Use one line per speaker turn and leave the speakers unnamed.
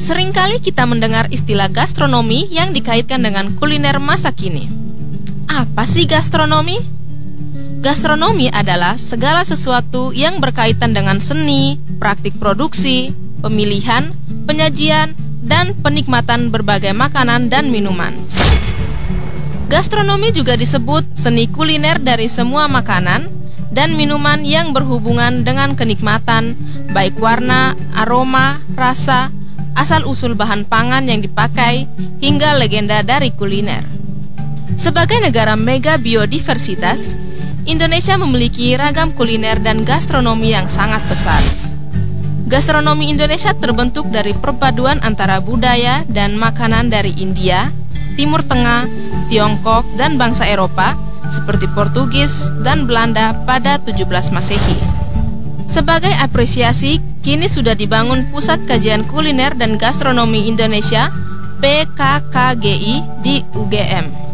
Seringkali kita mendengar istilah gastronomi yang dikaitkan dengan kuliner masa kini. Apa sih gastronomi? Gastronomi adalah segala sesuatu yang berkaitan dengan seni, praktik produksi, pemilihan, penyajian, dan penikmatan berbagai makanan dan minuman. Gastronomi juga disebut seni kuliner dari semua makanan dan minuman yang berhubungan dengan kenikmatan, baik warna, aroma, rasa, asal-usul bahan pangan yang dipakai, hingga legenda dari kuliner. Sebagai negara mega biodiversitas, Indonesia memiliki ragam kuliner dan gastronomi yang sangat besar. Gastronomi Indonesia terbentuk dari perpaduan antara budaya dan makanan dari India, Timur Tengah, Tiongkok, dan bangsa Eropa seperti Portugis dan Belanda pada 17 Masehi. Sebagai apresiasi, kini sudah dibangun Pusat Kajian Kuliner dan Gastronomi Indonesia (PKKGI) di UGM.